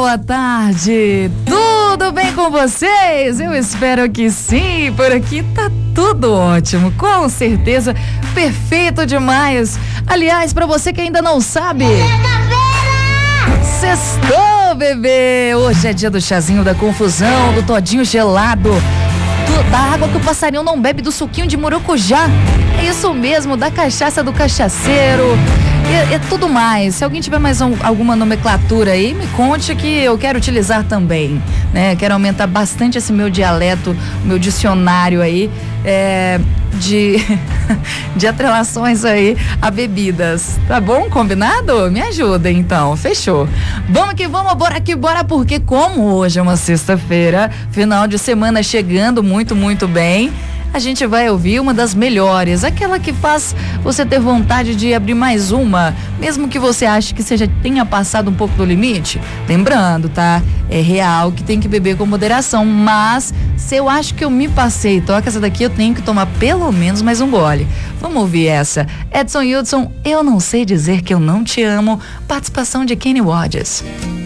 boa tarde. Tudo bem com vocês? Eu espero que sim. Por aqui tá tudo ótimo, com certeza, perfeito demais. Aliás, pra você que ainda não sabe, sextou, bebê. Hoje é dia do chazinho da confusão, do todinho gelado, da água que o passarinho não bebe, do suquinho de murucujá. É isso mesmo, da cachaça do cachaceiro. É tudo mais. Se alguém tiver mais alguma nomenclatura aí, me conte que eu quero utilizar também, né? Quero aumentar bastante esse meu dialeto, meu dicionário aí, de atrelações aí a bebidas. Tá bom? Combinado? Me ajuda então. Fechou. Vamos que vamos, bora que bora, porque como hoje é uma sexta-feira, final de semana chegando muito, muito bem, a gente vai ouvir uma das melhores, aquela que faz você ter vontade de abrir mais uma, mesmo que você ache que você já tenha passado um pouco do limite. Lembrando, tá? É real que tem que beber com moderação, mas se eu acho que eu me passei, toca essa daqui, eu tenho que tomar pelo menos mais um gole. Vamos ouvir essa. Edson Hudson, Eu Não Sei Dizer Que Eu Não Te Amo, participação de Kenny Rogers.